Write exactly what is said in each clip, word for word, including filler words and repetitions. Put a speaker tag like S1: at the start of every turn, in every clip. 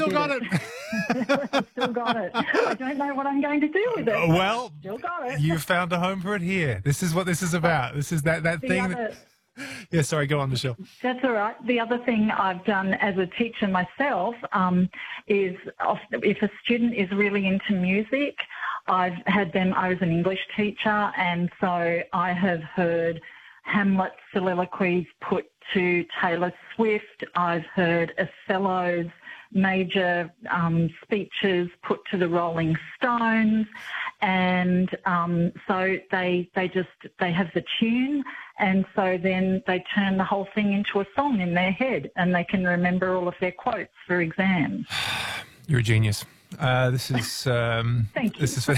S1: still got it.
S2: it. Still got it. I don't know what I'm going to do with it.
S1: Well,
S2: still got it.
S1: You found a home for it here. This is what this is about. This is that, that
S2: The
S1: thing.
S2: other-
S1: That... Yeah, sorry, go on, Michelle.
S2: That's all right. The other thing I've done as a teacher myself um, is if a student is really into music, I've had them, I was an English teacher, and so I have heard Hamlet soliloquies put to Taylor Swift. I've heard Othello's major um, speeches put to the Rolling Stones, and um, so they they just they have the tune, and so then they turn the whole thing into a song in their head, and they can remember all of their quotes for exams.
S1: You're a genius. Uh, this is um,
S2: Thank you.
S1: This is.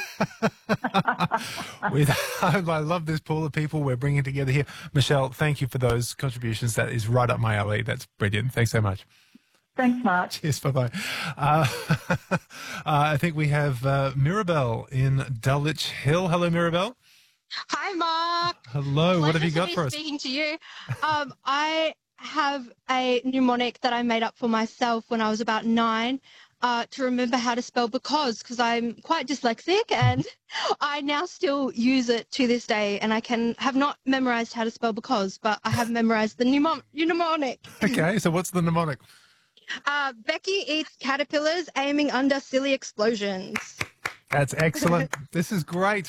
S1: With, I love this pool of people we're bringing together here. Michelle, thank you for those contributions. That is right up my alley. That's brilliant. Thanks so much.
S2: Thanks, Mark.
S1: Cheers. Bye-bye. Uh, uh, I think we have uh, Mirabelle in Dulwich Hill. Hello, Mirabelle.
S3: Hi, Mark.
S1: Hello. What have you got
S3: Pleasure to be
S1: for us?
S3: Speaking to you. Um, I have a mnemonic that I made up for myself when I was about nine. Uh, to remember how to spell because, because I'm quite dyslexic and I now still use it to this day, and I can have not memorized how to spell because, but I have memorized the mnemon- mnemonic.
S1: Okay, so what's the mnemonic?
S3: Uh, Becky eats caterpillars aiming under silly explosions.
S1: That's excellent. This is great.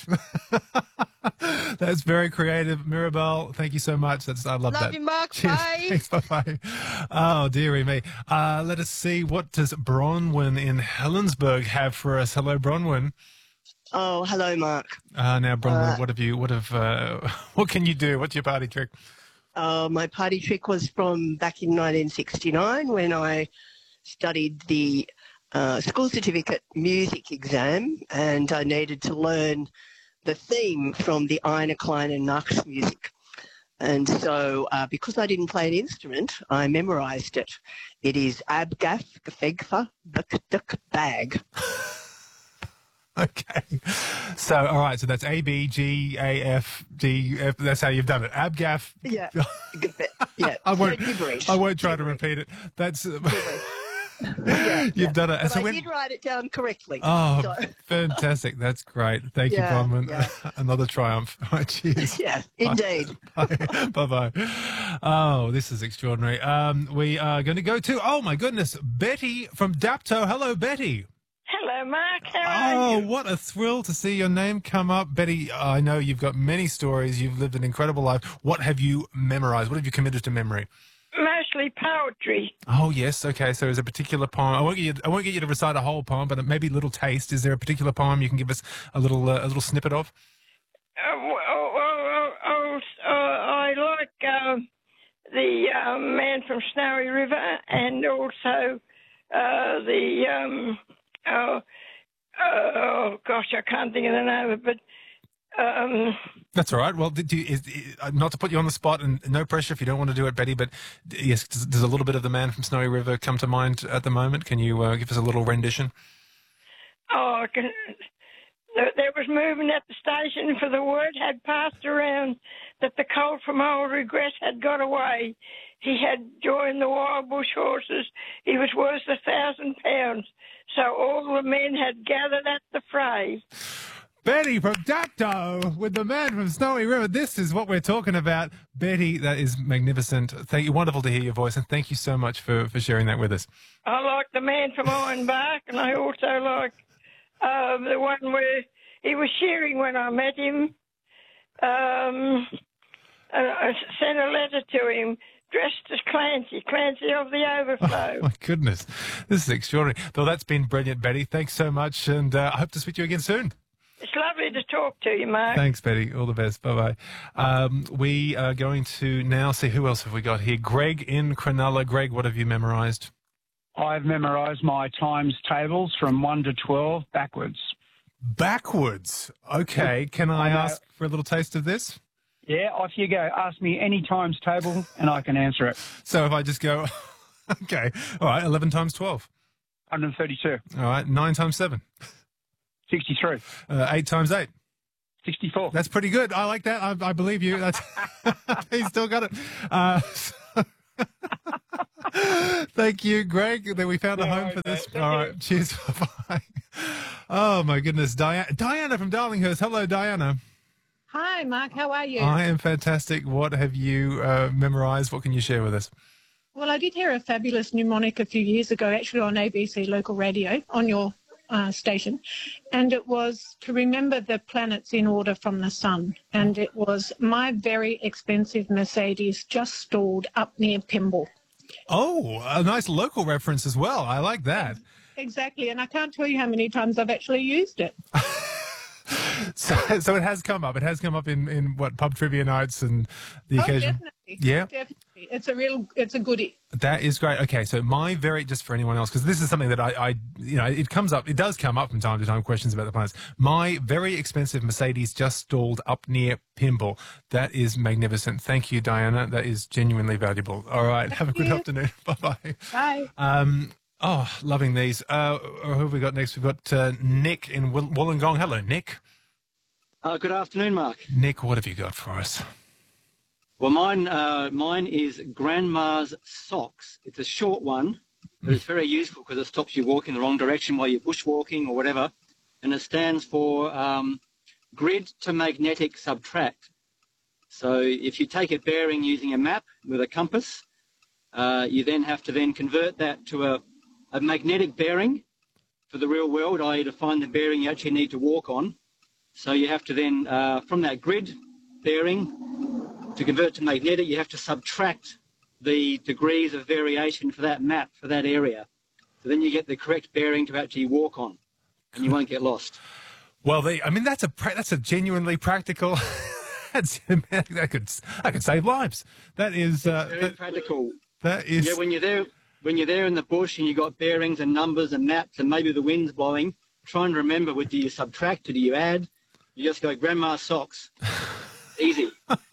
S1: That's very creative. Mirabelle, thank you so much. That's I love,
S3: Love
S1: that.
S3: you, Mark.
S1: Cheers.
S3: Bye.
S1: Thanks. Bye-bye. Oh, dearie me. Uh, let us see. What does Bronwyn in Helensburgh have for us? Hello, Bronwyn.
S4: Oh, hello, Mark.
S1: Uh, now, Bronwyn,
S4: Uh,
S1: what have you, what have, uh, what can you do? What's your party trick?
S4: Uh, my party trick was from back in nineteen sixty-nine when I studied the uh, school certificate music exam, and I needed to learn the theme from the Eine kleine Nachtmusik. And so, uh, because I didn't play an instrument, I memorised it. It is Abgaf Gefegfa Buk Duk Bag.
S1: Okay. So, all right. So that's A, B, G, A, F, D, F. That's how you've done it. Abgaff.
S4: Yeah. yeah.
S1: I won't,
S4: Gibberish.
S1: I won't try to
S4: Gibberish.
S1: repeat it. That's, uh,
S4: Yeah,
S1: you've
S4: yeah.
S1: done it.
S4: But
S1: So
S4: I
S1: when-
S4: did write it down correctly.
S1: Oh,
S4: so.
S1: fantastic. That's great. Thank
S4: Yeah,
S1: you, Bronwyn.
S4: yeah.
S1: Another triumph. All right, cheers.
S4: Yeah, indeed.
S1: Bye. Bye-bye. Oh, this is extraordinary. Um, we are going to go to, oh, my goodness, Betty from Dapto. Hello, Betty.
S5: Hello, Mark. How are
S1: Oh,
S5: you?
S1: what a thrill to see your name come up. Betty, I know you've got many stories. You've lived an incredible life. What have you memorized? What have you committed to memory?
S5: Mostly poetry.
S1: Oh, yes. Okay. So is a particular poem. I won't get you, I won't get you to recite a whole poem, but maybe a little taste. Is there a particular poem you can give us a little, uh, a little snippet of?
S5: Uh, well, oh, oh, oh, uh, I like uh, the uh, Man from Snowy River, and also uh, the um, oh, oh gosh, I can't think of the name of it, but um,
S1: That's all right. Well, do you, is, is, uh, not to put you on the spot, and no pressure if you don't want to do it, Betty, but d- yes, does, does a little bit of the Man from Snowy River come to mind at the moment? Can you uh, give us a little rendition?
S5: oh, I can, there, there was movement at the station, for the word had passed around that the colt from old regret had got away. He had joined the wild bush horses. He was worth a thousand pounds. So all the men had gathered at the fray.
S1: Betty from Dapto with the Man from Snowy River. This is what we're talking about. Betty, that is magnificent. Thank you. Wonderful to hear your voice, and thank you so much for, for sharing that with us.
S5: I like the Man from Ironbark, and I also like uh, the one where he was shearing when I met him. Um, and I sent a letter to him dressed as Clancy, Clancy of the Overflow.
S1: Oh, my goodness. This is extraordinary. Though that's been brilliant, Betty. Thanks so much, and uh, I hope to speak to you again soon.
S5: It's lovely to talk to you, Mark.
S1: Thanks, Betty. All the best. Bye-bye. Um, we are going to now see who else have we got here. Greg in Cronulla. Greg, what have you memorised?
S6: I've memorised my times tables from one to twelve backwards.
S1: Backwards. Okay. Can I
S6: I know.
S1: ask for a little taste of this?
S6: Yeah, off you go. Ask me any times table and I can answer it.
S1: So if I just go, okay. All right. eleven times twelve.
S6: one hundred thirty-two.
S1: All right. nine times seven.
S6: sixty-three.
S1: Uh, eight times eight.
S6: sixty-four.
S1: That's pretty good. I like that. I, I believe you. That's He's still got it. Uh, Thank you, Greg. Then we found a
S7: Yeah,
S1: home for
S7: okay.
S1: this.
S7: Thank
S1: All
S7: you.
S1: right. Cheers. Bye. Oh, my goodness. Diana, Diana from Darlinghurst. Hello, Diana.
S8: Hi, Mark. How are you?
S1: I am fantastic. What have you uh, memorized? What can you share with us?
S8: Well, I did hear a fabulous mnemonic a few years ago, actually on A B C local radio, on your uh, station, and it was to remember the planets in order from the sun. And it was my very expensive Mercedes just stalled up near Pymble.
S1: Oh, a nice local reference as well. I like that.
S8: Exactly, and I can't tell you how many times I've actually used it.
S1: So, so it has come up. It has come up in, in what, pub trivia nights and the
S8: Oh,
S1: occasion.
S8: definitely.
S1: Yeah.
S8: Definitely. It's a real, it's a goodie.
S1: That is great. Okay, so my very, just for anyone else, because this is something that I, I, you know, it comes up, it does come up from time to time, questions about the planets. My very expensive Mercedes just stalled up near Pymble. That is magnificent. Thank you, Diana. That is genuinely valuable. All right, have a good
S8: you.
S1: afternoon. Bye-bye.
S8: Bye.
S1: Um, oh, loving these. Uh, who have we got next? We've got uh, Nick in Woll- Wollongong. Hello, Nick.
S9: Uh, good afternoon, Mark.
S1: Nick, what have you got for us?
S9: Well, mine uh, mine is Grandma's Socks. It's a short one, but it's very useful because it stops you walking the wrong direction while you're bushwalking or whatever. And it stands for um, grid to magnetic subtract. So if you take a bearing using a map with a compass, uh, you then have to then convert that to a, a magnetic bearing for the real world, that is to find the bearing you actually need to walk on. So you have to then, uh, from that grid bearing, to convert to magnetic, you have to subtract the degrees of variation for that map, for that area. So then you get the correct bearing to actually walk on, and you won't get lost.
S1: Well, they, I mean, that's a pra- that's a genuinely practical. that's that could that could save lives. That is uh,
S9: Very
S1: that,
S9: practical.
S1: that is.
S9: Yeah, when you're there, when you're there in the bush and you've got bearings and numbers and maps and maybe the wind's blowing, try and remember, what do you subtract or do you add? You just go, Grandma's Socks. Easy.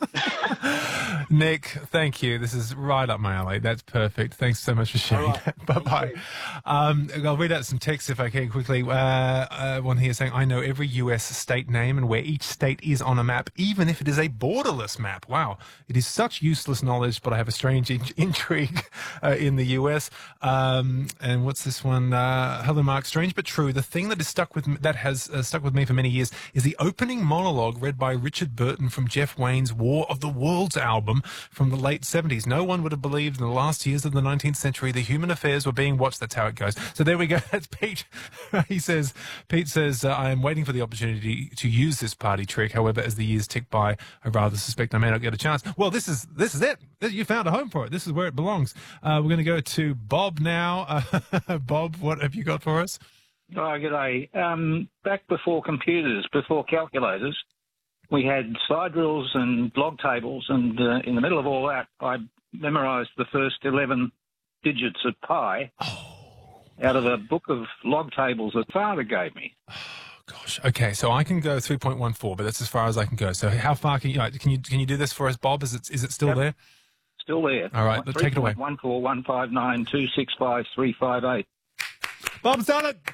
S1: Nick, thank you. This is right up my alley. That's perfect. Thanks so much for sharing
S9: All right.
S1: that. Bye-bye. Um, I'll read out some texts if I can quickly. Uh, uh, one here saying, I know every U S state name and where each state is on a map, even if it is a borderless map. Wow. It is such useless knowledge, but I have a strange in- intrigue uh, in the U S. Um, and what's this one? Uh, hello, Mark. Strange but true. The thing that is stuck with me, that has uh, stuck with me for many years is the opening monologue read by Richard Burton from Jeff Wayne's War of the Worlds album from the late seventies. No one would have believed in the last years of the nineteenth century the human affairs were being watched. That's how it goes. So there we go. That's Pete. He says, Pete says, uh, I am waiting for the opportunity to use this party trick. However, as the years tick by, I rather suspect I may not get a chance. Well, this is this is it. You found a home for it. This is where it belongs. Uh, we're going to go to Bob now. Uh, Bob, what have you got for us?
S6: Oh, g'day. Um, back before computers, before calculators, we had slide rules and log tables, and uh, in the middle of all that, I memorised the first eleven digits of pi out of a book of log tables that Father gave me.
S1: Gosh. Okay, so I can go three point one four, but that's as far as I can go. So how far can you uh, can you can you do this for us, Bob? Is it is it still
S6: Yep.
S1: there?
S6: Still there.
S1: All right, let's take it away.
S6: One four one five nine two six five three five eight.
S1: Bob's done it.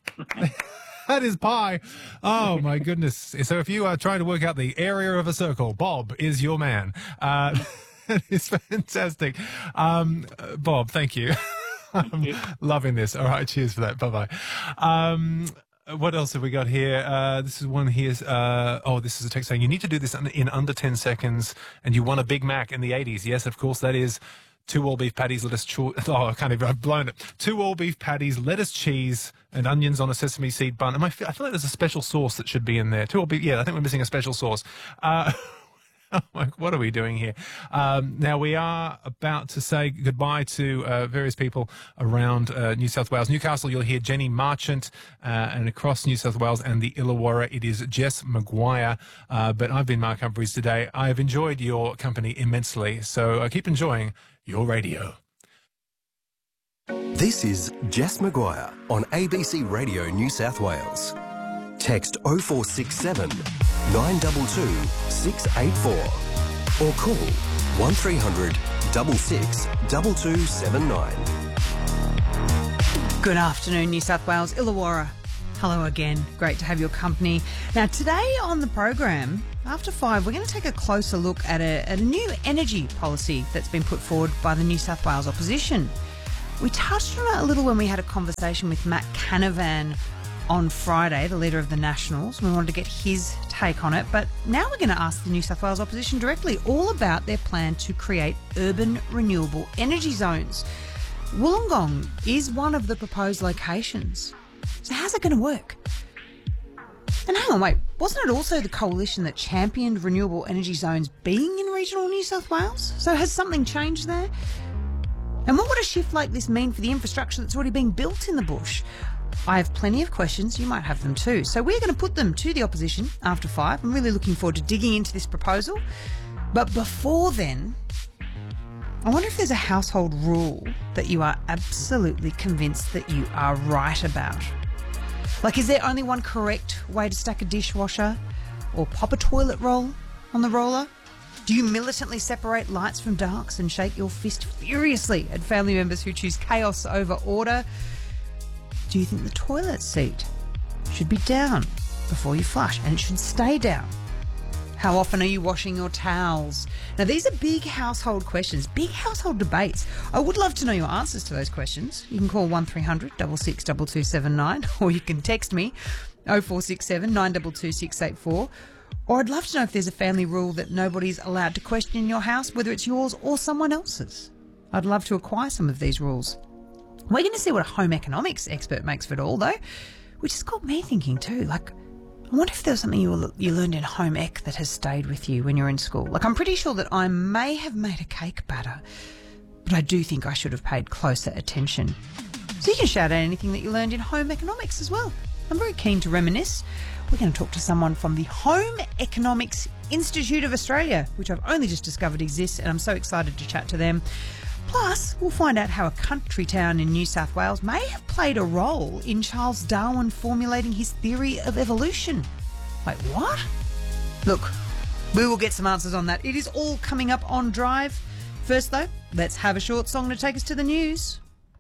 S1: That is pi. Oh, my goodness. So if you are trying to work out the area of a circle, Bob is your man. Uh, that is fantastic. Um, uh, Bob, thank you. I'm loving this. All right, cheers for that. Bye-bye. Um, what else have we got here? Uh, this is one here. Uh, oh, this is a text saying, you need to do this in under ten seconds, and you won a Big Mac in the eighties. Yes, of course, that is two all-beef patties, lettuce, cho- oh, I can't even, I've blown it. Two all-beef patties, lettuce, cheese, and onions on a sesame seed bun. And I feel, I feel like there's a special sauce that should be in there. Two all-beef, yeah, I think we're missing a special sauce. Uh, like, what are we doing here? Um, now, we are about to say goodbye to uh, various people around uh, New South Wales. Newcastle, you'll hear Jenny Marchant, uh, and across New South Wales and the Illawarra, it is Jess Maguire. Uh, but I've been Mark Humphries today. I have enjoyed your company immensely, so uh, keep enjoying your radio.
S10: This is Jess Maguire on A B C Radio New South Wales. Text oh four six seven, nine two two, six eight four or call one three hundred, six six, two two seven nine.
S11: Good afternoon, New South Wales, Illawarra.
S7: Hello again. Great to have your company. Now, today on the program, after five, we're going to take a closer look at a, at a new energy policy that's been put forward by the New South Wales opposition. We touched on it a little when we had a conversation with Matt Canavan on Friday, the leader of the Nationals. We wanted to get his take on it, but now we're going to ask the New South Wales opposition directly all about their plan to create urban renewable energy zones. Wollongong is one of the proposed locations. So how's it going to work? And hang on, wait, wasn't it also the coalition that championed renewable energy zones being in regional New South Wales? So has something changed there? And what would a shift like this mean for the infrastructure that's already being built in the bush? I have plenty of questions. You might have them too. So we're going to put them to the opposition after five. I'm really looking forward to digging into this proposal. But before then, I wonder if there's a household rule that you are absolutely convinced that you are right about. Like, is there only one correct way to stack a dishwasher or pop a toilet roll on the roller? Do you militantly separate lights from darks and shake your fist furiously at family members who choose chaos over order? Do you think the toilet seat should be down before you flush and it should stay down? How often are you washing your towels? Now, these are big household questions, big household debates. I would love to know your answers to those questions. You can call one three hundred six six two two seven nine or you can text me oh four six seven nine two two six eight four. Or I'd love to know if there's a family rule that nobody's allowed to question in your house, whether it's yours or someone else's. I'd love to acquire some of these rules. We're going to see what a home economics expert makes of it all, though, which has got me thinking too. Like, I wonder if there was something you you learned in home ec that has stayed with you when you're in school. Like, I'm pretty sure that I may have made a cake batter, but I do think I should have paid closer attention. So you can shout out anything that you learned in home economics as well. I'm very keen to reminisce. We're going to talk to someone from the Home Economics Institute of Australia, which I've only just discovered exists, and I'm so excited to chat to them. Plus, we'll find out how a country town in New South Wales may have played a role in Charles Darwin formulating his theory of evolution. Wait, what? Look, we will get some answers on that. It is all coming up on Drive. First, though, let's have a short song to take us to the news.